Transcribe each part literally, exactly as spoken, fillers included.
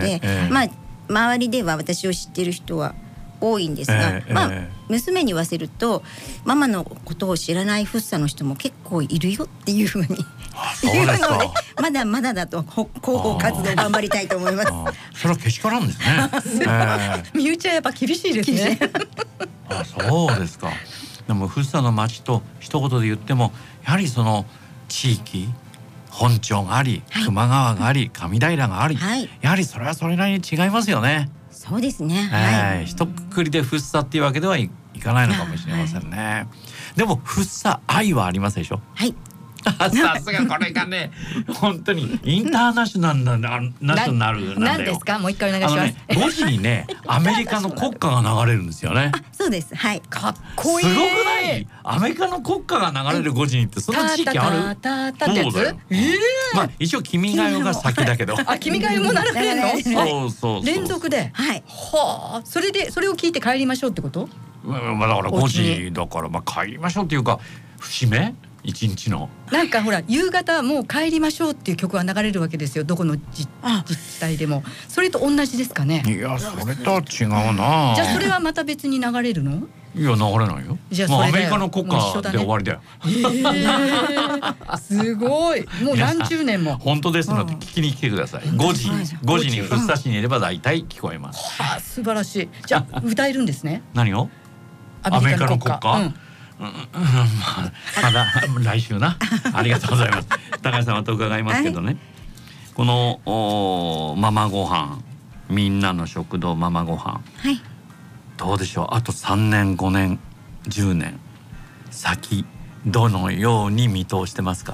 で、 えー、 まあ周りでは私を知ってる人は多いんですが、 えー、 まあ、 えー、 娘に言わせるとママのことを知らないフッサの人も結構いるよっていうふうに言うので、まだまだだと広報活動頑張りたいと思います。 あそれはけしからんですね、えー、身内はやっぱ厳しいですねあそうですか。でもフッサの町と一言で言ってもやはりその地域本町があり、はい、球磨川があり上平があり、はい、やはりそれはそれなりに違いますよね。 そうですね、 えーはい、一括りでフッサっていうわけではいかないのかもしれませんね、はい、でもフッサ愛はありますでしょ。 はいさすがこれがね本当にインターナショナルなナショナルなんだよ。 何ですか、もう一回お願いします。 ね、ごじにねアメリカの国歌が流れるんですよね。 あそうです、はい、 かっこいい。 すごくない？アメリカの国歌が流れるごじにってその地域ある？ タタタタってやつ？そうだよ、 えー、まあ一応君が代が先だけどあ君が代も流れるの？ そうそうそう連続で、 はい、 はあ、それでそれを聞いて帰りましょうってこと？ まあだからごじだからまあ帰りましょうっていうか節目一日のなんかほら夕方もう帰りましょうっていう曲が流れるわけですよ、どこの自治体でも。それと同じですかね。 いやそれとは違うな。 じゃあそれはまた別に流れるの？ いや流れないよ。 じゃあもうアメリカの国歌で終わりだよ。 えー、すごい、もう何十年も。 本当ですので聞きに来てください。ごじごじに福生市にいれば大体聞こえます。 はあ、素晴らしい。じゃあ歌えるんですね。 何を？アメリカの国歌。うんうんうん、まだ来週なありがとうございます高橋さんまた伺いますけどね、はい、このママごはんみんなの食堂ママごはん、 はい、 どうでしょう。あとさんねんごねんじゅうねん先どのように見通してますか？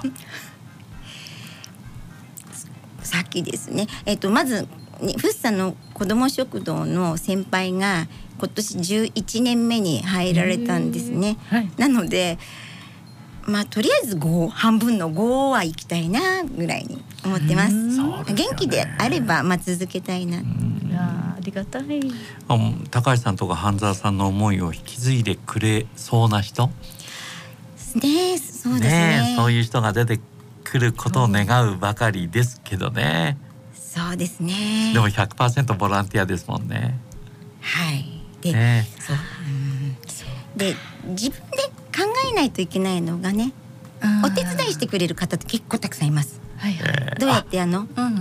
先ですね、えっと、まずフッサの子ども食堂の先輩が今年じゅういちねんめに入られたんですね、はい、なのでまあとりあえずご半分のごは行きたいなぐらいに思ってます。元気であればまあ続けたいな。 あ, ありがたい。 高橋さんとか半沢さんの思いを引き継いでくれそうな人ね、そうですね、 ね、そういう人が出てくることを願うばかりですけどね。 そうですね。 でも ひゃくパーセント ボランティアですもんね。 はいで、 ね、 そう、うん、で自分で考えないといけないのがね、お手伝いしてくれる方って結構たくさんいます、はいはい、どうやってあの、うんうんうん、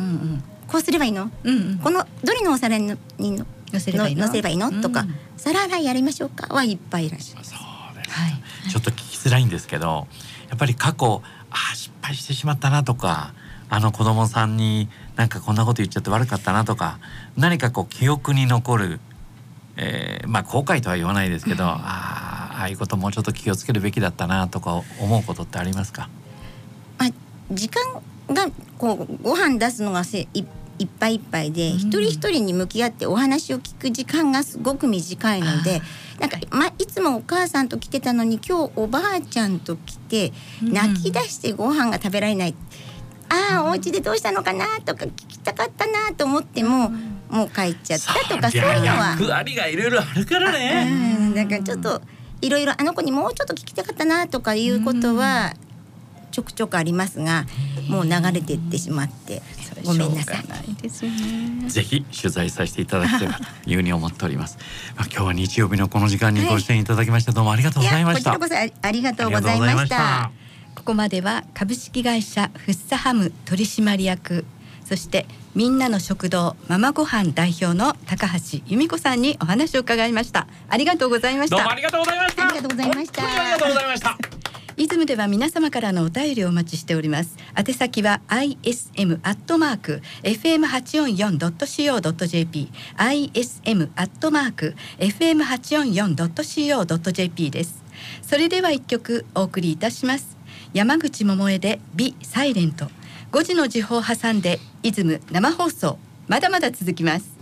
こうすればいいの、うんうん、このどれのお皿にの乗せればいい の, 乗せればいいの、うん、とか皿洗いやりましょうかはいっぱいいらっしゃる。 そうです、はい、ちょっと聞きづらいんですけどやっぱり過去あ失敗してしまったなとかあの子供さんになんかこんなこと言っちゃって悪かったなとか何かこう記憶に残るえー、まあ後悔とは言わないですけど、うん、あああいうこともうちょっと気をつけるべきだったなとか思うことってありますか？ まあ、時間がこうご飯出すのがせ い, いっぱいいっぱいで、うん、一人一人に向き合ってお話を聞く時間がすごく短いのでなんか、まあ、いつもお母さんと来てたのに今日おばあちゃんと来て泣き出してご飯が食べられない、うん、ああお家でどうしたのかなとか聞きたかったなと思っても、うんもう帰っちゃったとかそういうのは役割がいろいろあるからね。 うん、だからちょっといろいろあの子にもうちょっと聞きたかったなとかいうことはちょくちょくありますがもう流れていってしまってごめんなさい。 ぜひ取材させていただきたいというふうに思っております。まあ、今日は日曜日のこの時間にご出演いただきまして、はい、どうもありがとうございました。 こちらこそありがとうございました。 ここまでは株式会社フッサハム取締役そしてみんなの食堂ママごはん代表の高橋由美子さんにお話を伺いました。ありがとうございました。 どうもありがとうございました。 ありがとうございました。 本当にありがとうございました。 イズムでは皆様からのお便りをお待ちしております。宛先は アイエスエム アットマーク エフエムはちよんよん ドット シーオー ドット ジェーピー アイエスエム アットマーク エフエムはちよんよん ドット シーオー ドット ジェーピー です。それでは一曲お送りいたします。山口百恵でビサイレント。ごじの時報を挟んでイズム生放送まだまだ続きます。